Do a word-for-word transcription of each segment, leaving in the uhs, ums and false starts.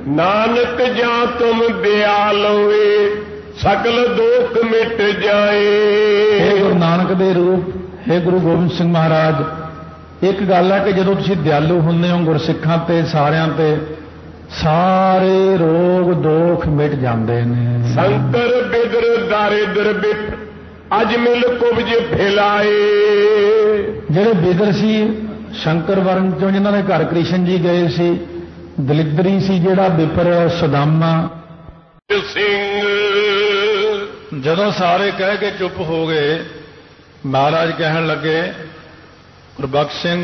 नानक जा तुम दयाल होए सकल दुख मिट जाए। हे गुरु नानक दे रूप, हे गुरु गोबिंद सिंह महाराज, एक गल है कि जदों तुसीं दयालु हुंदे हो गुरसिखां ते सारियां ते सारे रोग दोख मिट जाते हैं। संकर बिदर दारिद्र बिट अज मिल कुबज फैलाए। ਜਿਹੜੇ ਬਿਦਰ ਸੀ ਸ਼ੰਕਰ ਵਰਨ ਚੋਂ ਜਿਨ੍ਹਾਂ ਦੇ ਘਰ ਕ੍ਰਿਸ਼ਨ ਜੀ ਗਏ ਸੀ, ਦਲਿਦਰੀ ਸੀ ਜਿਹੜਾ ਵਿਪਰ ਸੁਦਾਮਾ ਸਿੰਘ। ਜਦੋਂ ਸਾਰੇ ਕਹਿ ਕੇ ਚੁੱਪ ਹੋ ਗਏ, ਮਹਾਰਾਜ ਕਹਿਣ ਲੱਗੇ ਗੁਰਬਖਸ਼ ਸਿੰਘ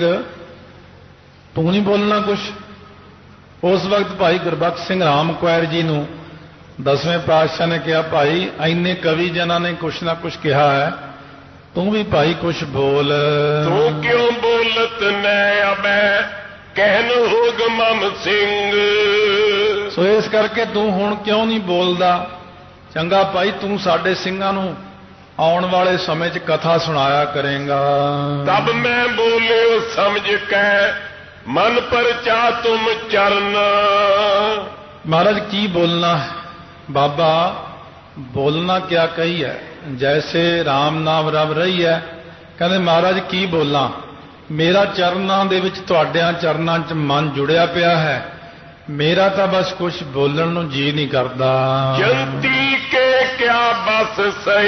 ਤੂੰ ਨਹੀਂ ਬੋਲਣਾ ਕੁਛ। ਉਸ ਵਕਤ ਭਾਈ ਗੁਰਬਖਸ਼ ਸਿੰਘ ਰਾਮ ਕੁਆਰ ਜੀ ਨੂੰ ਦਸਵੇਂ ਪਾਤਸ਼ਾਹ ਨੇ ਕਿਹਾ ਭਾਈ ਇੰਨੇ ਕਵੀ ਜਨਾਂ ਨੇ ਕੁਛ ਨਾ ਕੁਛ ਕਿਹਾ ਹੈ, ਤੂੰ ਵੀ ਭਾਈ ਕੁਛ ਬੋਲ। ਤੂੰ ਕਿਉਂ ਬੋਲਤ ਮੈਂ ਅਬੈ ਕਹਿਨ ਹੋਗ ਮਮ ਸਿੰਘ। ਸੋ ਇਸ ਕਰਕੇ ਤੂੰ ਹੁਣ ਕਿਉਂ ਨਹੀਂ ਬੋਲਦਾ? ਚੰਗਾ ਭਾਈ ਤੂੰ ਸਾਡੇ ਸਿੰਘਾਂ ਨੂੰ ਆਉਣ ਵਾਲੇ ਸਮੇਂ 'ਚ ਕਥਾ ਸੁਣਾਇਆ ਕਰੇਗਾ। ਤਬ ਮੈਂ ਬੋਲਿਓ ਸਮਝ ਕੇ मन परचा तुम चरण। महाराज की बोलना है? बाबा बोलना क्या कही है, जैसे राम नाम रब रही है। कहते महाराज की बोलना, मेरा चरनां दे विच तुहाडियां चरनां च मन जुड़िया पिया है, मेरा तो बस कुछ बोलण नूं जी नहीं करदा। जंती के क्या बस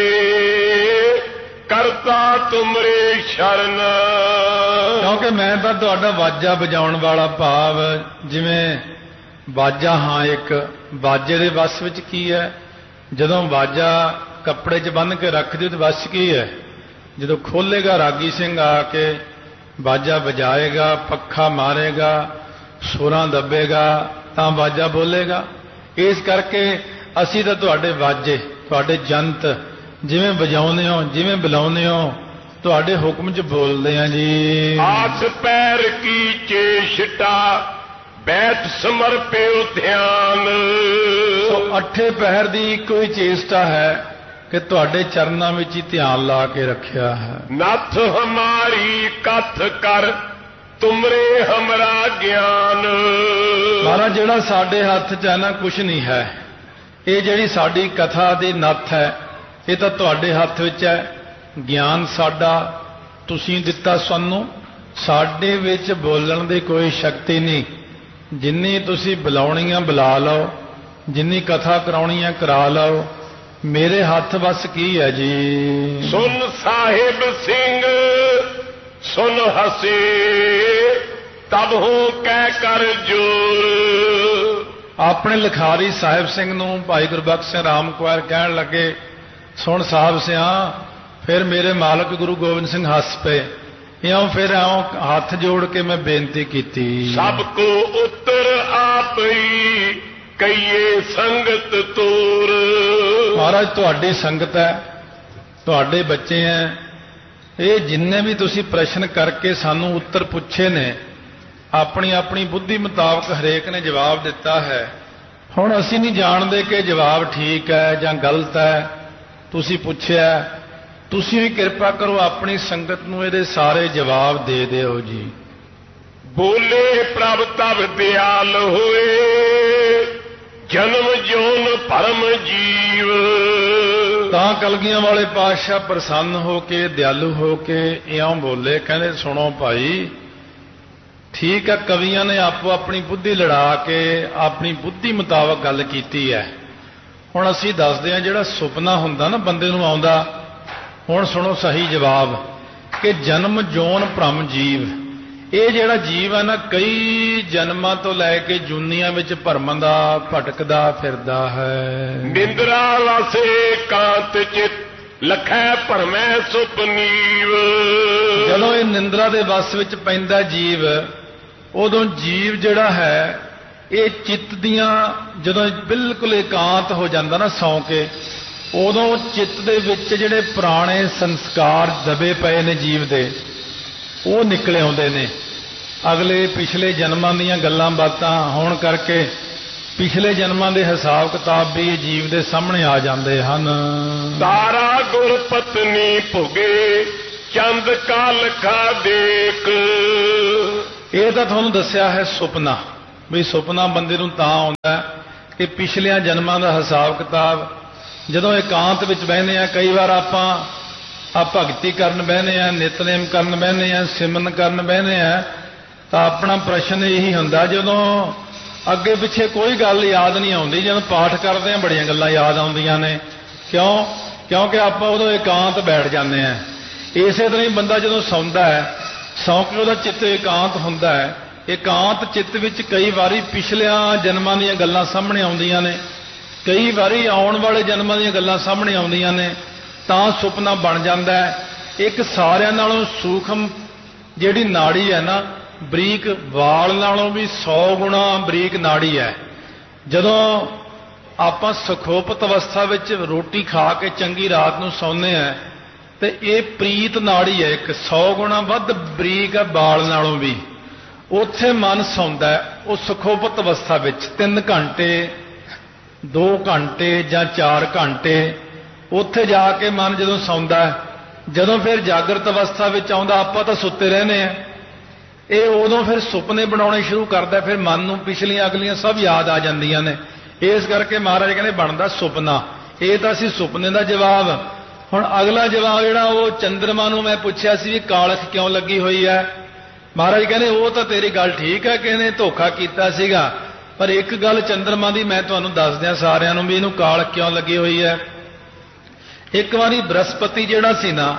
सहे करता तुमरे शरण। क्योंकि मैं तो तुहाडा वाजा बजाउण वाला, भाव जिवें वाजा हाँ एक वाजे दे वस विच की है। जदों वाजा कपड़े च बन के रख दिओ तो वस की है, जदों खोलेगा रागी सिंह आके वाजा बजाएगा, पक्खा मारेगा, सुरां दबेगा तां वाजा बोलेगा। इस करके असीं तां तुहाडे वाजे तुहाडे जंत जिवें बजाउने हो जिवें बुलाउने हो तुहाडे हुक्म च बोलदे हैं जी। आठ पैर की चेष्टा बैठ समर्पियो ध्यान। तो अठे पैर दी कोई चेष्टा है कि तुहाडे चरनां विच ही ध्यान ला के रखिया है। नथ हमारी कथ कर तुमरे हमरा ज्ञान। महाराज जिहड़ा साडे हथ च है ना कुछ नहीं है, ये जिहड़ी साडी कथा दी नथ है ये तो तुहाडे हथ विच है। ज्ञान साडा तुसीं दिता सानू, साडे विच बोलण दी कोई शक्ति नहीं। जिन्नी तुसीं बुलाउणी आ बुला लो, जिन्नी कथा कराउणी आ करा लो, मेरे हथ बस की है जी। सुन साहिब सिंह सुन हसे तब हो कह कर जोर। अपने लिखारी साहिब सिंह नूं भाई गुरबख्श सिंह राम कुआर कहण लगे सुन साहब सिया। फिर मेरे मालक गुरु गोबिंद सिंह हस पे, इं फिर आओ हाथ जोड़ के मैं बेनती की। सबको उत्तर आप ही कहिए संगत तोर। महाराज तुहाडी संगत है, तुहाडे बच्चे हैं, ये जिन्ने भी तुसी प्रश्न करके सानू उत्तर पूछे ने अपनी अपनी बुद्धि मुताबक हरेक ने जवाब दिता है। हुण असीं नहीं जानते कि जवाब ठीक है जां गलत है। तुसी पुछया, तुसी भी किरपा करो अपनी संगत नूं इहदे सारे जवाब दे दिओ जी। बोले प्रभ तब दयाल होए जन्म जोन परम जीव। तां कलगियां वाले पातशाह प्रसन्न हो के दयालु हो के इउं बोले, कहंदे सुनो भाई ठीक है, कवियां ने आपो अपनी बुद्धि लड़ा के अपनी बुद्धि मुताबक गल कीती है। हुण असीं दसदे हां जिहड़ा सुपना हुंदा ना बंदे नूं आउंदा, हुण सुणो सही जवाब कि जन्म जोन भ्रम जीव। ये जिहड़ा जीव है ना कई जन्मां तो लैके जूनियां विच भरमदा भटकदा फिरदा है। निंद्रा वासे कांत चित लखै भरमै सुपनीव। जदों ये निंद्रा दे वस विच पैंदा जीव, उदों जीव जिहड़ा है ये चित्त दियां जदों बिल्कुल एकांत हो जाता ना सौ के, उदों चित्त दे विच जिहड़े पुराने संस्कार दबे पए ने जीव दे वो निकले आउंदे ने। अगले पिछले जन्मां दीयां गल्लां बातां होण करके पिछले जन्मां दे हिसाब किताब भी जीव दे सामने आ जाते हैं। तारा गुर पत्नी भुगे चंद का लखा देख। ये तो तुहानूं दस्सिया है सुपना, ਵੀ ਸੁਪਨਾ ਬੰਦੇ ਨੂੰ ਤਾਂ ਆਉਂਦਾ ਕਿ ਪਿਛਲਿਆਂ ਜਨਮਾਂ ਦਾ ਹਿਸਾਬ ਕਿਤਾਬ ਜਦੋਂ ਇਕਾਂਤ ਵਿੱਚ ਬਹਿੰਦੇ ਆ, ਕਈ ਵਾਰ ਆਪਾਂ ਆ ਭਗਤੀ ਕਰਨ ਬਹਿੰਦੇ ਆ, ਨਿਤਨੇਮ ਕਰਨ ਬਹਿੰਦੇ ਆ, ਸਿਮਰਨ ਕਰਨ ਬਹਿੰਦੇ ਆ, ਤਾਂ ਆਪਣਾ ਪ੍ਰਸ਼ਨ ਇਹੀ ਹੁੰਦਾ ਜਦੋਂ ਅੱਗੇ ਪਿੱਛੇ ਕੋਈ ਗੱਲ ਯਾਦ ਨਹੀਂ ਆਉਂਦੀ, ਜਦੋਂ ਪਾਠ ਕਰਦੇ ਆ ਬੜੀਆਂ ਗੱਲਾਂ ਯਾਦ ਆਉਂਦੀਆਂ ਨੇ। ਕਿਉਂ? ਕਿਉਂਕਿ ਆਪਾਂ ਉਦੋਂ ਇਕਾਂਤ ਬੈਠ ਜਾਂਦੇ ਆ। ਇਸੇ ਤਰ੍ਹਾਂ ਹੀ ਬੰਦਾ ਜਦੋਂ ਸੌਂਦਾ ਹੈ, ਸੌਂ ਕੇ ਉਹਦਾ ਚਿੱਤ ਇਕਾਂਤ ਹੁੰਦਾ ਹੈ। ਇਕਾਂਤ ਚਿੱਤ ਵਿੱਚ ਕਈ ਵਾਰੀ ਪਿਛਲਿਆਂ ਜਨਮਾਂ ਦੀਆਂ ਗੱਲਾਂ ਸਾਹਮਣੇ ਆਉਂਦੀਆਂ ਨੇ, ਕਈ ਵਾਰੀ ਆਉਣ ਵਾਲੇ ਜਨਮਾਂ ਦੀਆਂ ਗੱਲਾਂ ਸਾਹਮਣੇ ਆਉਂਦੀਆਂ ਨੇ, ਤਾਂ ਸੁਪਨਾ ਬਣ ਜਾਂਦਾ ਹੈ। ਇੱਕ ਸਾਰਿਆਂ ਨਾਲੋਂ ਸੂਖਮ ਜਿਹੜੀ ਨਾੜੀ ਹੈ ਨਾ, ਬਰੀਕ ਵਾਲ ਨਾਲੋਂ ਵੀ ਸੌ ਗੁਣਾ ਬਰੀਕ ਨਾੜੀ ਹੈ। ਜਦੋਂ ਆਪਾਂ ਸੁਖੋਪਤ ਅਵਸਥਾ ਵਿੱਚ ਰੋਟੀ ਖਾ ਕੇ ਚੰਗੀ ਰਾਤ ਨੂੰ ਸੌਂਦੇ ਆ, ਤੇ ਇਹ ਪ੍ਰੀਤ ਨਾੜੀ ਹੈ, ਇੱਕ ਸੌ ਗੁਣਾ ਵੱਧ ਬਰੀਕ ਹੈ ਵਾਲ ਨਾਲੋਂ ਵੀ। ਉੱਥੇ ਮਨ ਸੌਂਦਾ ਹੈ, ਉਹ ਸੁਖੋਪਤ ਅਵਸਥਾ ਵਿੱਚ ਤਿੰਨ ਘੰਟੇ ਦੋ ਘੰਟੇ ਜਾਂ ਚਾਰ ਘੰਟੇ ਉੱਥੇ ਜਾ ਕੇ ਮਨ ਜਦੋਂ ਸੌਂਦਾ ਹੈ। ਜਦੋਂ ਫਿਰ ਜਾਗਰਤ ਅਵਸਥਾ ਵਿੱਚ ਆਉਂਦਾ, ਆਪਾਂ ਤਾਂ ਸੁੱਤੇ ਰਹਿੰਦੇ ਆ, ਇਹ ਉਦੋਂ ਫਿਰ ਸੁਪਨੇ ਬਣਾਉਣੇ ਸ਼ੁਰੂ ਕਰਦਾ, ਫਿਰ ਮਨ ਨੂੰ ਪਿਛਲੀਆਂ ਅਗਲੀਆਂ ਸਭ ਯਾਦ ਆ ਜਾਂਦੀਆਂ ਨੇ। ਇਸ ਕਰਕੇ ਮਹਾਰਾਜ ਕਹਿੰਦੇ ਬਣਦਾ ਸੁਪਨਾ। ਇਹ ਤਾਂ ਸੀ ਸੁਪਨੇ ਦਾ ਜਵਾਬ। ਹੁਣ ਅਗਲਾ ਜਵਾਬ ਜਿਹੜਾ ਉਹ ਚੰਦਰਮਾ ਨੂੰ ਮੈਂ ਪੁੱਛਿਆ ਸੀ ਵੀ ਕਾਲਖ ਕਿਉਂ ਲੱਗੀ ਹੋਈ ਹੈ, ਮਹਾਰਾਜ ਕਹਿੰਦੇ ਉਹ ਤਾਂ ਤੇਰੀ ਗੱਲ ਠੀਕ ਹੈ ਕਿ ਇਹਨੇ ਧੋਖਾ ਕੀਤਾ ਸੀਗਾ, ਪਰ ਇੱਕ ਗੱਲ ਚੰਦਰਮਾ ਦੀ ਮੈਂ ਤੁਹਾਨੂੰ ਦੱਸ ਦਿਆਂ ਸਾਰਿਆਂ ਨੂੰ ਵੀ ਇਹਨੂੰ ਕਾਲਖ ਕਿਉਂ ਲੱਗੀ ਹੋਈ ਹੈ। ਇੱਕ ਵਾਰੀ ਬ੍ਰਹਸਪਤੀ ਜਿਹੜਾ ਸੀ ਨਾ,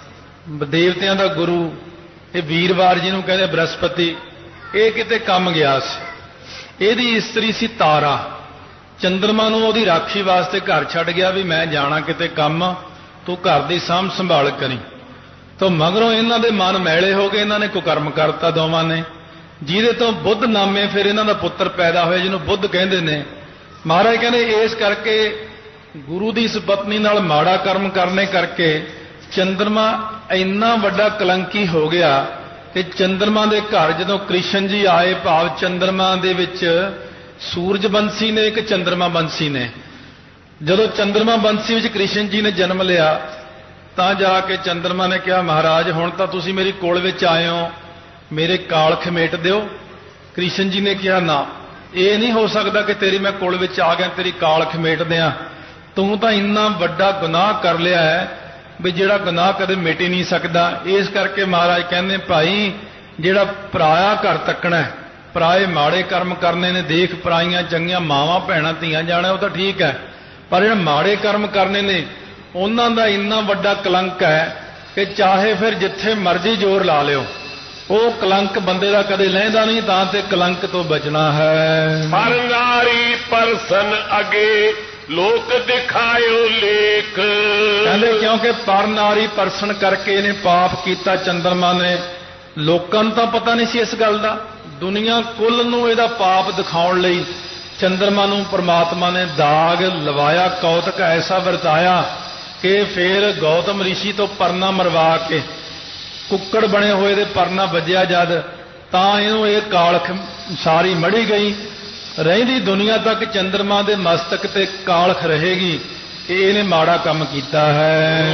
ਦੇਵਤਿਆਂ ਦਾ ਗੁਰੂ, ਇਹ ਵੀਰਵਾਰ ਜਿਹਨੂੰ ਕਹਿੰਦੇ ਬ੍ਰਹਸਪਤੀ, ਇਹ ਕਿਤੇ ਕੰਮ ਗਿਆ ਸੀ। ਇਹਦੀ ਇਸਤਰੀ ਸੀ ਤਾਰਾ। ਚੰਦਰਮਾ ਨੂੰ ਉਹਦੀ ਰਾਖੀ ਵਾਸਤੇ ਘਰ ਛੱਡ ਗਿਆ ਵੀ ਮੈਂ ਜਾਣਾ ਕਿਤੇ ਕੰਮ, ਤੂੰ ਘਰ ਦੀ ਸਾਂਭ ਸੰਭਾਲ ਕਰੀ। ਤਾਂ ਮਗਰੋਂ ਇਹਨਾਂ ਦੇ ਮਨ ਮੈਲੇ ਹੋ ਗਏ, ਇਹਨਾਂ ਨੇ ਕੁਕਰਮ ਕਰਤਾ ਦੋਵਾਂ ਨੇ, ਜਿਹਦੇ ਤੋਂ ਬੁੱਧ ਨਾਮੇ ਫਿਰ ਇਹਨਾਂ ਦਾ ਪੁੱਤਰ ਪੈਦਾ ਹੋਇਆ, ਜਿਹਨੂੰ ਬੁੱਧ ਕਹਿੰਦੇ ਨੇ। ਮਹਾਰਾਜ ਕਹਿੰਦੇ ਇਸ ਕਰਕੇ ਗੁਰੂ ਦੀ ਇਸ ਪਤਨੀ ਨਾਲ ਮਾੜਾ ਕਰਮ ਕਰਨੇ ਕਰਕੇ ਚੰਦਰਮਾ ਇੰਨਾ ਵੱਡਾ ਕਲੰਕੀ ਹੋ ਗਿਆ ਕਿ ਚੰਦਰਮਾ ਦੇ ਘਰ ਜਦੋਂ ਕ੍ਰਿਸ਼ਨ ਜੀ ਆਏ, ਭਾਵ ਚੰਦਰਮਾ ਦੇ ਵਿੱਚ ਸੂਰਜ ਬੰਸੀ ਨੇ, ਇੱਕ ਚੰਦਰਮਾ ਬੰਸੀ ਨੇ, ਜਦੋਂ ਚੰਦਰਮਾ ਬੰਸੀ ਵਿੱਚ ਕ੍ਰਿਸ਼ਨ ਜੀ ਨੇ ਜਨਮ ਲਿਆ, ਤਾਂ ਜਾ ਕੇ ਚੰਦਰਮਾ ਨੇ ਕਿਹਾ ਮਹਾਰਾਜ ਹੁਣ ਤਾਂ ਤੁਸੀਂ ਮੇਰੀ ਕੋਲ ਵਿੱਚ ਆਏ ਹੋ, ਮੇਰੇ ਕਾਲਖ ਮੇਟ ਦਿਓ। ਕ੍ਰਿਸ਼ਨ ਜੀ ਨੇ ਕਿਹਾ ਨਾ, ਇਹ ਨਹੀਂ ਹੋ ਸਕਦਾ ਕਿ ਤੇਰੀ ਮੈਂ ਕੋਲ ਵਿੱਚ ਆ ਗਿਆ ਤੇਰੀ ਕਾਲਖ ਮੇਟ ਦਿਆਂ, ਤੂੰ ਤਾਂ ਇੰਨਾ ਵੱਡਾ ਗੁਨਾਹ ਕਰ ਲਿਆ ਹੈ ਵੀ ਜਿਹੜਾ ਗੁਨਾਹ ਕਦੇ ਮਿਟ ਹੀ ਨਹੀਂ ਸਕਦਾ। ਇਸ ਕਰਕੇ ਮਹਾਰਾਜ ਕਹਿੰਦੇ ਭਾਈ ਜਿਹੜਾ ਪਰਾਇਆ ਘਰ ਤੱਕਣਾ, ਪਰਾਏ ਮਾੜੇ ਕਰਮ ਕਰਨੇ ਨੇ, ਦੇਖ ਪਰਾਈਆਂ ਚੰਗੀਆਂ ਮਾਵਾਂ ਭੈਣਾਂ ਧੀਆਂ ਜਾਣਾ ਉਹ ਤਾਂ ਠੀਕ ਹੈ, ਪਰ ਜਿਹੜੇ ਮਾੜੇ ਕਰਮ ਕਰਨੇ ਨੇ ਉਹਨਾਂ ਦਾ ਇੰਨਾ ਵੱਡਾ ਕਲੰਕ ਹੈ ਕਿ ਚਾਹੇ ਫਿਰ ਜਿੱਥੇ ਮਰਜ਼ੀ ਜ਼ੋਰ ਲਾ ਲਿਓ, ਉਹ ਕਲੰਕ ਬੰਦੇ ਦਾ ਕਦੇ ਲਹਿੰਦਾ ਨਹੀਂ, ਤਾਂ ਤੇ ਕਲੰਕ ਤੋਂ ਬਚਣਾ ਹੈ। ਪਰ ਨਾਰੀ ਪਰਸਨ ਅਗੇ ਲੋਕ ਦਿਖਾਇਓ ਲੇਖ, ਕਹਿੰਦੇ ਕਿਉਂਕਿ ਪਰ ਨਾਰੀ ਪਰਸਨ ਕਰਕੇ ਇਹਨੇ ਪਾਪ ਕੀਤਾ ਚੰਦਰਮਾ ਨੇ। ਲੋਕਾਂ ਨੂੰ ਤਾਂ ਪਤਾ ਨਹੀਂ ਸੀ ਇਸ ਗੱਲ ਦਾ, ਦੁਨੀਆ ਕੁੱਲ ਨੂੰ ਇਹਦਾ ਪਾਪ ਦਿਖਾਉਣ ਲਈ ਚੰਦਰਮਾ ਨੂੰ ਪਰਮਾਤਮਾ ਨੇ ਦਾਗ ਲਵਾਇਆ, ਕੌਤਕ ਐਸਾ ਵਰਤਾਇਆ ਕਿ ਫਿਰ ਗੌਤਮ ਰਿਸ਼ੀ ਤੋਂ ਪਰਨਾ ਮਰਵਾ ਕੇ ਕੁੱਕੜ ਬਣੇ ਹੋਏ ਦੇ ਪਰਨਾ ਵੱਜਿਆ ਜਦ, ਤਾਂ ਇਹਨੂੰ ਇਹ ਕਾਲਖ ਸਾਰੀ ਮੜੀ ਗਈ। ਰਹਿੰਦੀ ਦੁਨੀਆ ਤੱਕ ਚੰਦਰਮਾ ਦੇ ਮਸਤਕ ਤੇ ਕਾਲਖ ਰਹੇਗੀ ਕਿ ਇਹਨੇ ਮਾੜਾ ਕੰਮ ਕੀਤਾ ਹੈ।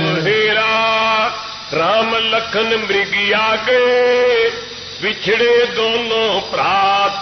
ਹੀਰਾ ਰਾਮ ਲਖਨ ਮ੍ਰਿਗਿਆ ਗਏ, ਵਿਛੜੇ ਦੋਨੋਂ ਭਰਾਤ।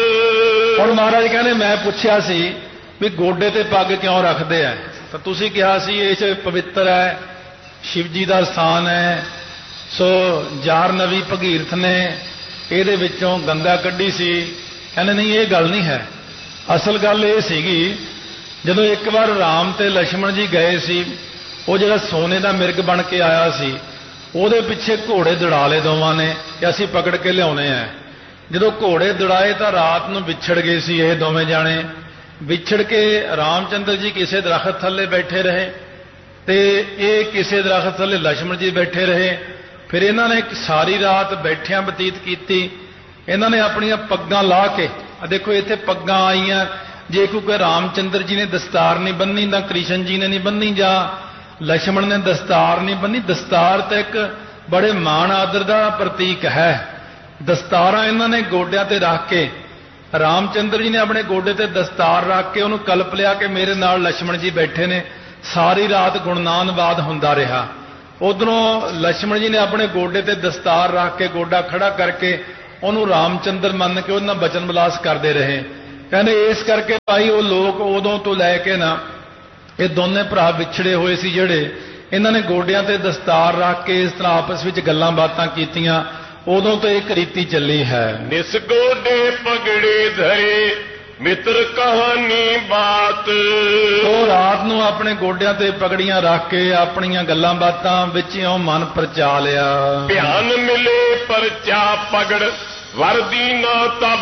ਹੁਣ ਮਹਾਰਾਜ ਕਹਿੰਦੇ ਮੈਂ ਪੁੱਛਿਆ ਸੀ ਵੀ ਗੋਡੇ ਤੇ ਪੱਗ ਕਿਉਂ ਰੱਖਦੇ ਆ, ਤਾਂ ਤੁਸੀਂ ਕਿਹਾ ਸੀ ਇਹ ਪਵਿੱਤਰ ਹੈ, ਸ਼ਿਵ ਜੀ ਦਾ ਸਥਾਨ ਹੈ, ਸੋ ਜਾਰਨਵੀ ਭਗੀਰਥ ਨੇ ਇਹਦੇ ਵਿੱਚੋਂ ਗੰਗਾ ਕੱਢੀ ਸੀ। ਕਹਿੰਦੇ ਨਹੀਂ ਇਹ ਗੱਲ ਨਹੀਂ ਹੈ, ਅਸਲ ਗੱਲ ਇਹ ਸੀਗੀ ਜਦੋਂ ਇੱਕ ਵਾਰ ਰਾਮ ਤੇ ਲక్ష్మణ ਜੀ ਗਏ ਸੀ, ਉਹ ਜਿਹੜਾ ਸੋਨੇ ਦਾ ਮਿਰਗ ਬਣ ਕੇ ਆਇਆ ਸੀ ਉਹਦੇ ਪਿੱਛੇ ਘੋੜੇ ਦੌੜਾ ਲਏ ਦੋਵਾਂ ਨੇ ਕਿ ਅਸੀਂ ਪਕੜ ਕੇ ਲਿਆਉਣੇ ਆ। ਜਦੋਂ ਘੋੜੇ ਦੌੜਾਏ ਤਾਂ ਰਾਤ ਨੂੰ ਵਿਛੜ ਗਏ ਸੀ ਇਹ ਦੋਵੇਂ ਜਾਣੇ। ਵਿਛੜ ਕੇ ਰਾਮਚੰਦਰ ਜੀ ਕਿਸੇ ਦਰਖਤ ਥੱਲੇ ਬੈਠੇ ਰਹੇ ਤੇ ਇਹ ਕਿਸੇ ਦਰਖਤ ਥੱਲੇ ਲక్ష్మణ ਜੀ ਬੈਠੇ ਰਹੇ। ਫਿਰ ਇਹਨਾਂ ਨੇ ਇੱਕ ਸਾਰੀ ਰਾਤ ਬੈਠਿਆਂ ਬਤੀਤ ਕੀਤੀ। ਇਹਨਾਂ ਨੇ ਆਪਣੀਆਂ ਪੱਗਾਂ ਲਾ ਕੇ, ਆ ਦੇਖੋ ਇੱਥੇ ਪੱਗਾਂ ਆਈਆਂ, ਜੇ ਕੋਈ ਰਾਮਚੰਦਰ ਜੀ ਨੇ ਦਸਤਾਰ ਨਹੀਂ ਬੰਨੀ ਤਾਂ ਕ੍ਰਿਸ਼ਨ ਜੀ ਨੇ ਨਹੀਂ ਬੰਨੀ, ਜਾਂ ਲక్ష్మణ ਨੇ ਦਸਤਾਰ ਨਹੀਂ ਬੰਨੀ। ਦਸਤਾਰ ਤਾਂ ਇੱਕ ਬੜੇ ਮਾਣ ਆਦਰ ਦਾ ਪ੍ਰਤੀਕ ਹੈ। ਦਸਤਾਰਾਂ ਇਹਨਾਂ ਨੇ ਗੋਡਿਆਂ ਤੇ ਰੱਖ ਕੇ, ਰਾਮਚੰਦਰ ਜੀ ਨੇ ਆਪਣੇ ਗੋਡੇ ਤੇ ਦਸਤਾਰ ਰੱਖ ਕੇ ਉਹਨੂੰ ਕਲਪ ਲਿਆ ਕਿ ਮੇਰੇ ਨਾਲ ਲక్ష్మణ ਜੀ ਬੈਠੇ ਨੇ। ਸਾਰੀ ਰਾਤ ਗੁਣਨਾਨਵਾਦ ਹੁੰਦਾ ਰਿਹਾ। ਉਧਰੋਂ ਲక్ష్మణ ਜੀ ਨੇ ਆਪਣੇ ਗੋਡੇ ਤੇ ਦਸਤਾਰ ਰੱਖ ਕੇ, ਗੋਡਾ ਖੜਾ ਕਰਕੇ ਉਹਨੂੰ ਰਾਮਚੰਦਰ ਮੰਨ ਕੇ ਉਹਨਾਂ ਬਚਨ ਵਿਲਾਸ ਕਰਦੇ ਰਹੇ। ਕਹਿੰਦੇ ਇਸ ਕਰਕੇ ਭਾਈ ਉਹ ਲੋਕ ਉਦੋਂ ਤੋਂ ਲੈ ਕੇ ਨਾ ਇਹ ਦੋਨੇ ਭਰਾ ਵਿਛੜੇ ਹੋਏ ਸੀ ਜਿਹੜੇ, ਇਹਨਾਂ ਨੇ ਗੋਡਿਆਂ ਤੇ ਦਸਤਾਰ ਰੱਖ ਕੇ ਇਸ ਤਰ੍ਹਾਂ ਆਪਸ ਵਿੱਚ ਗੱਲਾਂ ਬਾਤਾਂ ਕੀਤੀਆਂ। ਉਦੋਂ ਤੋਂ ਇੱਕ ਰੀਤੀ ਚੱਲੀ ਹੈ। ਨਿਸ ਗੋਡੇ ਪਗੜੇ ਧਰੇ ਮਿੱਤਰ ਕਹਾਣੀ ਬਾਤ। ਉਹ ਰਾਤ ਨੂੰ ਆਪਣੇ ਗੋਡਿਆਂ ਤੇ ਪਗੜੀਆਂ ਰੱਖ ਕੇ ਆਪਣੀਆਂ ਗੱਲਾਂ ਬਾਤਾਂ ਵਿੱਚ ਇਉਂ ਮਨ ਪਰਚਾ ਲਿਆ। ਧਿਆਨ ਮਿਲੇ ਪਰਚਾ ਪਗੜ ਵਰਦੀ ਨਾ ਤਬ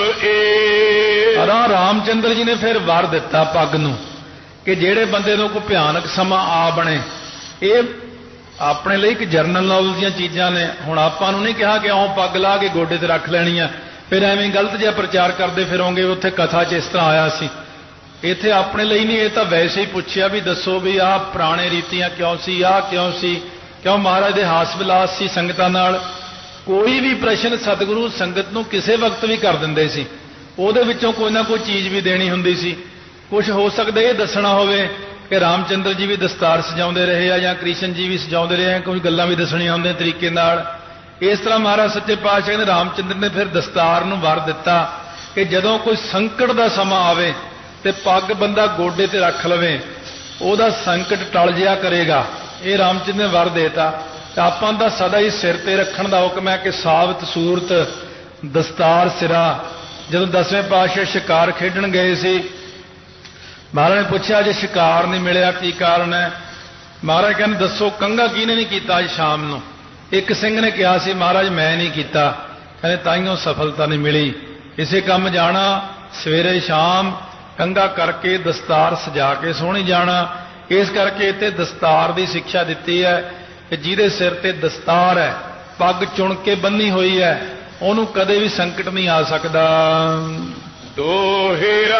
ਏ। ਰਾ ਰਾਮਚੰਦਰ ਜੀ ਨੇ ਫਿਰ ਵਰ ਦਿੱਤਾ ਪੱਗ ਨੂੰ ਕਿ ਜਿਹੜੇ ਬੰਦੇ ਨੂੰ ਕੋਈ ਭਿਆਨਕ ਸਮਾਂ ਆ ਬਣੇ। ਇਹ ਆਪਣੇ ਲਈ ਇੱਕ ਜਰਨਲ ਨੌਲੇਜ ਦੀਆਂ ਚੀਜ਼ਾਂ ਨੇ। ਹੁਣ ਆਪਾਂ ਨੂੰ ਨਹੀਂ ਕਿਹਾ ਕਿ ਆਉਂ ਪੱਗ ਲਾ ਕੇ ਗੋਡੇ ਤੇ ਰੱਖ ਲੈਣੀ ਆ, ਫਿਰ ਐਵੇਂ ਗਲਤ ਜਿਹਾ ਪ੍ਰਚਾਰ ਕਰਦੇ ਫਿਰੋਂਗੇ ਉੱਥੇ ਕਥਾ 'ਚ ਇਸ ਤਰ੍ਹਾਂ ਆਇਆ ਸੀ। ਇੱਥੇ ਆਪਣੇ ਲਈ ਨਹੀਂ, ਇਹ ਤਾਂ ਵੈਸੇ ਹੀ ਪੁੱਛਿਆ ਵੀ ਦੱਸੋ ਵੀ ਆਹ ਪੁਰਾਣੇ ਰੀਤੀਆਂ ਕਿਉਂ ਸੀ, ਆਹ ਕਿਉਂ ਸੀ, ਕਿਉਂ ਮਹਾਰਾਜ ਦੇ ਹਾਸ ਵਿਲਾਸ ਸੀ ਸੰਗਤਾਂ ਨਾਲ। ਕੋਈ ਵੀ ਪ੍ਰਸ਼ਨ ਸਤਿਗੁਰੂ ਸੰਗਤ ਨੂੰ ਕਿਸੇ ਵਕਤ ਵੀ ਕਰ ਦਿੰਦੇ ਸੀ, ਉਹਦੇ ਵਿੱਚੋਂ ਕੋਈ ਨਾ ਕੋਈ ਚੀਜ਼ ਵੀ ਦੇਣੀ ਹੁੰਦੀ ਸੀ। ਕੁਝ ਹੋ ਸਕਦਾ ਇਹ ਦੱਸਣਾ ਹੋਵੇ ਕਿ ਰਾਮਚੰਦਰ ਜੀ ਵੀ ਦਸਤਾਰ ਸਜਾਉਂਦੇ ਰਹੇ ਆ ਜਾਂ ਕ੍ਰਿਸ਼ਨ ਜੀ ਵੀ ਸਜਾਉਂਦੇ ਰਹੇ ਆ, ਕੋਈ ਗੱਲਾਂ ਵੀ ਦੱਸਣੀਆਂ ਹੁੰਦੀਆਂ ਤਰੀਕੇ ਨਾਲ। ਇਸ ਤਰ੍ਹਾਂ ਮਹਾਰਾਜ ਸੱਚੇ ਪਾਤਸ਼ਾਹ ਨੇ ਰਾਮਚੰਦਰ ਨੇ ਫਿਰ ਦਸਤਾਰ ਨੂੰ ਵਰ ਦਿੱਤਾ ਕਿ ਜਦੋਂ ਕੋਈ ਸੰਕਟ ਦਾ ਸਮਾਂ ਆਵੇ ਤੇ ਪੱਗ ਬੰਦਾ ਗੋਡੇ ਤੇ ਰੱਖ ਲਵੇ, ਉਹਦਾ ਸੰਕਟ ਟਲ ਜਿਆ ਕਰੇਗਾ। ਇਹ ਰਾਮਚੰਦਰ ਨੇ ਵਰ ਦੇਤਾ। ਤਾਂ ਆਪਾਂ ਦਾ ਸਦਾ ਹੀ ਸਿਰ ਤੇ ਰੱਖਣ ਦਾ ਹੁਕਮ ਹੈ ਕਿ ਸਾਬਤ ਸੂਰਤ ਦਸਤਾਰ ਸਿਰਾ। ਜਦੋਂ ਦਸਵੇਂ ਪਾਤਸ਼ਾਹ ਸ਼ਿਕਾਰ ਖੇਡਣ ਗਏ ਸੀ, ਮਹਾਰਾਜ ਨੇ ਪੁੱਛਿਆ ਜੇ ਸ਼ਿਕਾਰ ਨਹੀਂ ਮਿਲਿਆ ਕੀ ਕਾਰਨ ਹੈ? ਮਹਾਰਾਜ ਕਹਿੰਦੇ ਦੱਸੋ ਕੰਘਾ ਕਿਹਨੇ ਨਹੀਂ ਕੀਤਾ ਅੱਜ ਸ਼ਾਮ ਨੂੰ? ਇੱਕ ਸਿੰਘ ਨੇ ਕਿਹਾ ਸੀ ਮਹਾਰਾਜ ਮੈਂ ਨਹੀਂ ਕੀਤਾ। ਕਹਿੰਦੇ ਤਾਈਓ ਸਫਲਤਾ ਨਹੀਂ ਮਿਲੀ। ਇਸੇ ਕੰਮ ਜਾਣਾ ਸਵੇਰੇ ਸ਼ਾਮ ਕੰਘਾ ਕਰਕੇ ਦਸਤਾਰ ਸਜਾ ਕੇ ਸੋਹਣੀ ਜਾਣਾ। ਇਸ ਕਰਕੇ ਇੱਥੇ ਦਸਤਾਰ ਦੀ ਸਿੱਖਿਆ ਦਿੱਤੀ ਹੈ ਕਿ ਜਿਹਦੇ ਸਿਰ ਤੇ ਦਸਤਾਰ ਹੈ, ਪੱਗ ਚੁਣ ਕੇ ਬੰਨੀ ਹੋਈ ਹੈ, ਉਹਨੂੰ ਕਦੇ ਵੀ ਸੰਕਟ ਨਹੀਂ ਆ ਸਕਦਾ। ਦੋਹੇਰਾ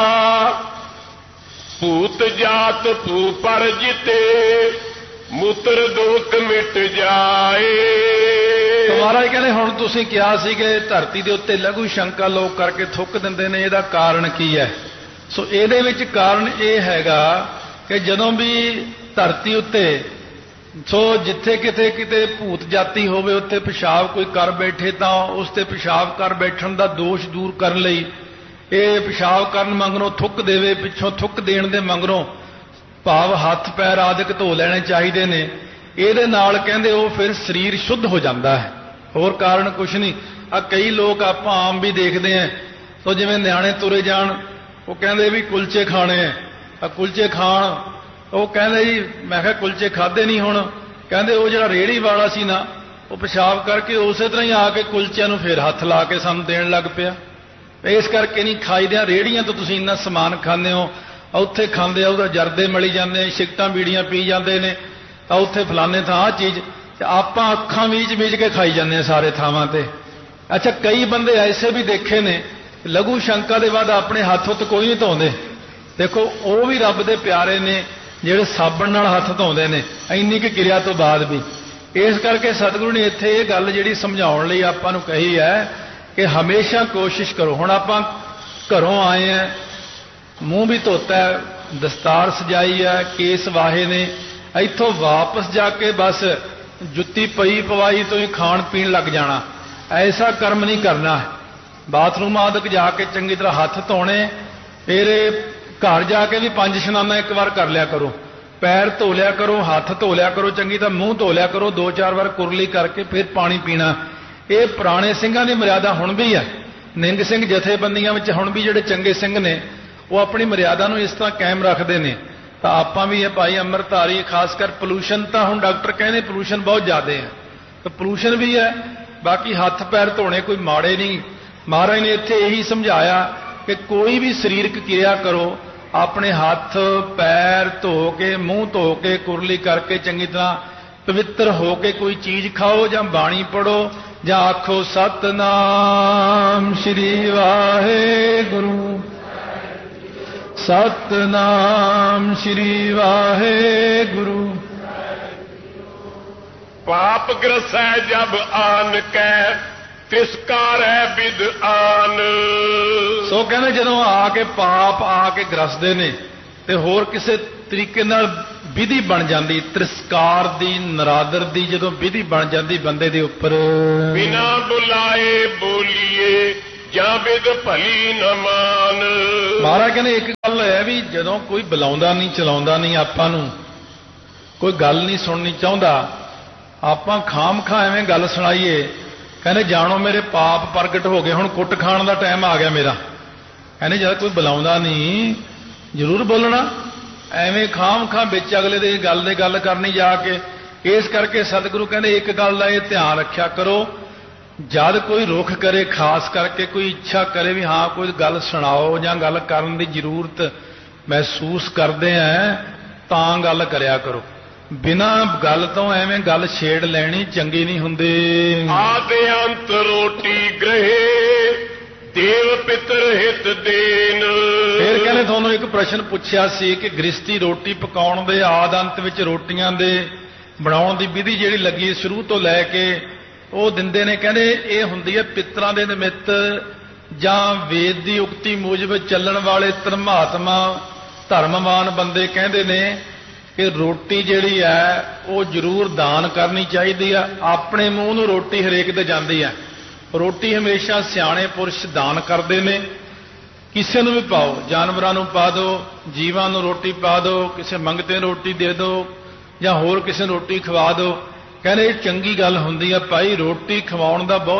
ਭੂਤ ਜਾਤ ਭੂ ਪਰ ਜਿਤੇ ਮੂਤਰ ਦੋਖ ਮਿਟ ਜਾਏ। ਮਹਾਰਾਜ ਕਹਿੰਦੇ ਹੁਣ ਤੁਸੀਂ ਕਿਹਾ ਸੀ ਕਿ ਧਰਤੀ ਦੇ ਉੱਤੇ ਲਘੂ ਸ਼ੰਕਾ ਲੋਕ ਕਰਕੇ ਥੁੱਕ ਦਿੰਦੇ ਨੇ, ਇਹਦਾ ਕਾਰਨ ਕੀ ਹੈ? ਸੋ ਇਹਦੇ ਵਿੱਚ ਕਾਰਨ ਇਹ ਹੈਗਾ ਕਿ ਜਦੋਂ ਵੀ ਧਰਤੀ ਉੱਤੇ ਸੋ ਜਿੱਥੇ ਕਿਤੇ ਕਿਤੇ ਭੂਤ ਜਾਤੀ ਹੋਵੇ ਉੱਥੇ ਪਿਸ਼ਾਬ ਕੋਈ ਕਰ ਬੈਠੇ ਤਾਂ ਉਸ ਤੇ ਪਿਸ਼ਾਬ ਕਰ ਬੈਠਣ ਦਾ ਦੋਸ਼ ਦੂਰ ਕਰਨ ਲਈ ਇਹ ਪਿਸ਼ਾਬ ਕਰਨ ਮਗਰੋਂ ਥੁੱਕ ਦੇਵੇ, ਪਿੱਛੋਂ ਥੁੱਕ ਦੇਣ ਦੇ ਮਗਰੋਂ ਭਾਵ ਹੱਥ ਪੈਰ ਆਦਿਕ ਧੋ ਲੈਣੇ ਚਾਹੀਦੇ ਨੇ। ਇਹਦੇ ਨਾਲ ਕਹਿੰਦੇ ਉਹ ਫਿਰ ਸਰੀਰ ਸ਼ੁੱਧ ਹੋ ਜਾਂਦਾ ਹੈ, ਹੋਰ ਕਾਰਨ ਕੁਛ ਨਹੀਂ। ਆ ਕਈ ਲੋਕ ਆਪਾਂ ਆਮ ਵੀ ਦੇਖਦੇ ਆਂ, ਸੋ ਜਿਵੇਂ ਨਿਆਣੇ ਤੁਰੇ ਜਾਣ ਉਹ ਕਹਿੰਦੇ ਵੀ ਕੁਲਚੇ ਖਾਣੇ ਆ, ਕੁਲਚੇ ਖਾਣ। ਉਹ ਕਹਿੰਦੇ ਜੀ ਮੈਂ ਕਿਹਾ ਕੁਲਚੇ ਖਾਦੇ ਨਹੀਂ। ਹੁਣ ਕਹਿੰਦੇ ਉਹ ਜਿਹੜਾ ਰੇਹੜੀ ਵਾਲਾ ਸੀ ਨਾ ਉਹ ਪਿਸ਼ਾਬ ਕਰਕੇ ਉਸੇ ਤਰ੍ਹਾਂ ਹੀ ਆ ਕੇ ਕੁਲਚਿਆਂ ਨੂੰ ਫਿਰ ਹੱਥ ਲਾ ਕੇ ਸਾਨੂੰ ਦੇਣ ਲੱਗ ਪਿਆ। ਇਸ ਕਰਕੇ ਨਹੀਂ ਖਾਈਦਿਆਂ। ਰੇਹੜੀਆਂ ਤੋਂ ਤੁਸੀਂ ਇੰਨਾ ਸਮਾਨ ਖਾਂਦੇ ਹੋ, ਉੱਥੇ ਖਾਂਦੇ ਆ ਉਹਦਾ ਜਰਦੇ ਮਲੀ ਜਾਂਦੇ ਨੇ, ਸਿਗਰਟਾਂ ਬੀੜੀਆਂ ਪੀ ਜਾਂਦੇ ਨੇ, ਤਾਂ ਉੱਥੇ ਫਲਾਣੇ ਥਾਂ ਆਹ ਚੀਜ਼, ਆਪਾਂ ਅੱਖਾਂ ਮੀਚ ਮੀਚ ਕੇ ਖਾਈ ਜਾਂਦੇ ਆ ਸਾਰੇ ਥਾਵਾਂ ਤੇ। ਅੱਛਾ ਕਈ ਬੰਦੇ ਐਸੇ ਵੀ ਦੇਖੇ ਨੇ ਲਘੂ ਸ਼ੰਕਾ ਦੇ ਬਾਅਦ ਆਪਣੇ ਹੱਥ ਉੱਤ ਕੋਈ ਨਹੀਂ ਧੋਂਦੇ। ਦੇਖੋ ਉਹ ਵੀ ਰੱਬ ਦੇ ਪਿਆਰੇ ਨੇ ਜਿਹੜੇ ਸਾਬਣ ਨਾਲ ਹੱਥ ਧੋਂਦੇ ਨੇ ਇੰਨੀ ਕੁ ਕਿਰਿਆ ਤੋਂ ਬਾਅਦ ਵੀ। ਇਸ ਕਰਕੇ ਸਤਿਗੁਰੂ ਨੇ ਇੱਥੇ ਇਹ ਗੱਲ ਜਿਹੜੀ ਸਮਝਾਉਣ ਲਈ ਆਪਾਂ ਨੂੰ ਕਹੀ ਹੈ ਕਿ ਹਮੇਸ਼ਾ ਕੋਸ਼ਿਸ਼ ਕਰੋ। ਹੁਣ ਆਪਾਂ ਘਰੋਂ ਆਏ ਆ, ਮੂੰਹ ਵੀ ਧੋਤਾ ਹੈ, ਦਸਤਾਰ ਸਜਾਈ ਹੈ, ਕੇਸ ਵਾਹੇ ਨੇ, ਇੱਥੋਂ ਵਾਪਸ ਜਾ ਕੇ ਬਸ ਜੁੱਤੀ ਪਈ ਪਵਾਈ ਤੋਂ ਹੀ ਖਾਣ ਪੀਣ ਲੱਗ ਜਾਣਾ, ਐਸਾ ਕਰਮ ਨਹੀਂ ਕਰਨਾ। ਬਾਥਰੂਮ ਆਦਿਕ ਜਾ ਕੇ ਚੰਗੀ ਤਰ੍ਹਾਂ ਹੱਥ ਧੋਣੇ, ਫਿਰ ਘਰ ਜਾ ਕੇ ਵੀ ਪੰਜ ਇਸ਼ਨਾਨਾ ਇੱਕ ਵਾਰ ਕਰ ਲਿਆ ਕਰੋ, ਪੈਰ ਧੋ ਲਿਆ ਕਰੋ, ਹੱਥ ਧੋ ਲਿਆ ਕਰੋ, ਚੰਗੀ ਤਰ੍ਹਾਂ ਮੂੰਹ ਧੋ ਲਿਆ ਕਰੋ, ਦੋ ਚਾਰ ਵਾਰ ਕੁਰਲੀ ਕਰਕੇ ਫਿਰ ਪਾਣੀ ਪੀਣਾ। ਇਹ ਪੁਰਾਣੇ ਸਿੰਘਾਂ ਦੀ ਮਰਿਆਦਾ ਹੁਣ ਵੀ ਹੈ। ਨਿੰਗ ਸਿੰਘ ਜਥੇਬੰਦੀਆਂ ਵਿੱਚ ਹੁਣ ਵੀ ਜਿਹੜੇ ਚੰਗੇ ਸਿੰਘ ਨੇ ਉਹ ਆਪਣੀ ਮਰਿਆਦਾ ਨੂੰ ਇਸ ਤਰ੍ਹਾਂ ਕਾਇਮ ਰੱਖਦੇ ਨੇ। ਤਾਂ ਆਪਾਂ ਵੀ ਇਹ ਭਾਈ ਅੰਮ੍ਰਿਤਧਾਰੀ, ਖਾਸ ਕਰ ਪੋਲੂਸ਼ਨ ਤਾਂ ਹੁਣ ਡਾਕਟਰ ਕਹਿੰਦੇ ਪੋਲੂਸ਼ਨ ਬਹੁਤ ਜ਼ਿਆਦਾ ਹੈ, ਤਾਂ ਪੋਲੂਸ਼ਨ ਵੀ ਹੈ। ਬਾਕੀ ਹੱਥ ਪੈਰ ਧੋਣੇ ਕੋਈ ਮਾੜੇ ਨਹੀਂ। ਮਹਾਰਾਜ ਨੇ ਇੱਥੇ ਇਹੀ ਸਮਝਾਇਆ ਕਿ ਕੋਈ ਵੀ ਸਰੀਰਕ ਕਿਰਿਆ ਕਰੋ, ਆਪਣੇ ਹੱਥ ਪੈਰ ਧੋ ਕੇ, ਮੂੰਹ ਧੋ ਕੇ, ਕੁਰਲੀ ਕਰਕੇ ਚੰਗੀ ਤਰ੍ਹਾਂ ਪਵਿੱਤਰ ਹੋ ਕੇ ਕੋਈ ਚੀਜ਼ ਖਾਓ ਜਾਂ ਬਾਣੀ ਪੜੋ ਜਾਂ ਆਖੋ ਸਤਨਾਮ ਸ਼੍ਰੀ ਵਾਹਿਗੁਰੂ, ਸਤਨਾਮ ਸ਼੍ਰੀ ਵਾਹਿਗੁਰੂ। ਪਾਪ ਗ੍ਰਸੈ ਜਬ ਆਨ ਕੈ ਤਿਸਕਾਰ ਹੈ ਵਿਦ ਆਨ। ਸੋ ਕਹਿੰਦੇ ਜਦੋਂ ਆ ਕੇ ਪਾਪ ਆ ਕੇ ਗ੍ਰਸਦੇ ਨੇ ਤੇ ਹੋਰ ਕਿਸੇ ਤਰੀਕੇ ਨਾਲ ਵਿਧੀ ਬਣ ਜਾਂਦੀ, ਤਿਰਸਕਾਰ ਦੀ, ਨਰਾਦਰ ਦੀ ਜਦੋਂ ਵਿਧੀ ਬਣ ਜਾਂਦੀ ਬੰਦੇ ਦੇ ਉੱਪਰ। ਬਿਨਾ ਬੁਲਾਏ ਬੋਲੀਏ ਜਾਂ ਬਿਦ ਭਲੀ ਨ ਮਾਨ। ਮਹਾਰਾਜ ਕਹਿੰਦੇ ਇੱਕ ਗੱਲ ਹੈ ਵੀ ਜਦੋਂ ਕੋਈ ਬੁਲਾਉਂਦਾ ਨਹੀਂ, ਚਲਾਉਂਦਾ ਨਹੀਂ, ਆਪਾਂ ਨੂੰ ਕੋਈ ਗੱਲ ਨਹੀਂ ਸੁਣਨੀ ਚਾਹੁੰਦਾ, ਆਪਾਂ ਖਾਮ ਖਾ ਐਵੇਂ ਗੱਲ ਸੁਣਾਈਏ। ਕਹਿੰਦੇ ਜਾਣੋ ਮੇਰੇ ਪਾਪ ਪ੍ਰਗਟ ਹੋ ਗਏ, ਹੁਣ ਕੁੱਟ ਖਾਣ ਦਾ ਟਾਈਮ ਆ ਗਿਆ ਮੇਰਾ। ਕਹਿੰਦੇ ਜਦ ਕੋਈ ਬੁਲਾਉਂਦਾ ਨਹੀਂ ਜ਼ਰੂਰ ਬੋਲਣਾ, ਐਵੇਂ ਖਾਮ ਖਾ ਵਿੱਚ ਅਗਲੇ ਦੇ ਗੱਲ ਦੇ ਗੱਲ ਕਰਨੀ ਜਾ ਕੇ। ਇਸ ਕਰਕੇ ਸਤਿਗੁਰੂ ਕਹਿੰਦੇ ਇੱਕ ਗੱਲ ਦਾ ਇਹ ਧਿਆਨ ਰੱਖਿਆ ਕਰੋ, ਜਦ ਕੋਈ ਰੁਖ ਕਰੇ, ਖਾਸ ਕਰਕੇ ਕੋਈ ਇੱਛਾ ਕਰੇ ਵੀ ਹਾਂ ਕੋਈ ਗੱਲ ਸੁਣਾਓ ਜਾਂ ਗੱਲ ਕਰਨ ਦੀ ਜ਼ਰੂਰਤ ਮਹਿਸੂਸ ਕਰਦੇ ਆ, ਤਾਂ ਗੱਲ ਕਰਿਆ ਕਰੋ। ਬਿਨਾਂ ਗੱਲ ਤੋਂ ਐਵੇਂ ਗੱਲ ਛੇੜ ਲੈਣੀ ਚੰਗੀ ਨਹੀਂ ਹੁੰਦੀ। ਆਦਿ ਅੰਤ ਰੋਟੀ ਗ੍ਰਹਿ ਦੇਵ ਪਿਤਰ ਹਿਤ ਦੇਨ। ਫਿਰ ਕਹਿੰਦੇ ਤੁਹਾਨੂੰ ਇੱਕ ਪ੍ਰਸ਼ਨ ਪੁੱਛਿਆ ਸੀ ਕਿ ਗ੍ਰਸਤੀ ਰੋਟੀ ਪਕਾਉਣ ਦੇ ਆਦਿ ਅੰਤ ਵਿੱਚ ਰੋਟੀਆਂ ਦੇ ਬਣਾਉਣ ਦੀ ਵਿਧੀ ਜਿਹੜੀ ਲੱਗੀ ਸ਼ੁਰੂ ਤੋਂ ਲੈ ਕੇ ਉਹ ਦਿੰਦੇ ਨੇ। ਕਹਿੰਦੇ ਇਹ ਹੁੰਦੀ ਹੈ ਪਿਤਰਾਂ ਦੇ ਨਿਮਿੱਤ ਜਾਂ ਵੇਦ ਦੀ ਉਕਤੀ ਮੂਜਬ ਚੱਲਣ ਵਾਲੇ ਧਰਮਾਤਮਾ ਧਰਮਵਾਨ ਬੰਦੇ ਕਹਿੰਦੇ ਨੇ ਕਿ ਰੋਟੀ ਜਿਹੜੀ ਹੈ ਉਹ ਜ਼ਰੂਰ ਦਾਨ ਕਰਨੀ ਚਾਹੀਦੀ ਆ। ਆਪਣੇ ਮੂੰਹ ਨੂੰ ਰੋਟੀ ਹਰੇਕ ਦੇ ਜਾਂਦੀ ਹੈ। ਰੋਟੀ ਹਮੇਸ਼ਾ ਸਿਆਣੇ ਪੁਰਸ਼ ਦਾਨ ਕਰਦੇ ਨੇ। ਕਿਸੇ ਨੂੰ ਵੀ ਪਾਓ, ਜਾਨਵਰਾਂ ਨੂੰ ਪਾ ਦਿਓ, ਜੀਵਾਂ ਨੂੰ ਰੋਟੀ ਪਾ ਦਿਓ, ਕਿਸੇ ਮੰਗਤੇ ਨੂੰ ਰੋਟੀ ਦੇ ਦਿਓ ਜਾਂ ਹੋਰ ਕਿਸੇ ਨੂੰ ਰੋਟੀ ਖਵਾ ਦਿਓ। ਕਹਿੰਦੇ ਇਹ ਚੰਗੀ ਗੱਲ ਹੁੰਦੀ ਆ ਭਾਈ, ਰੋਟੀ ਖਵਾਉਣ ਦਾ ਬਹੁਤ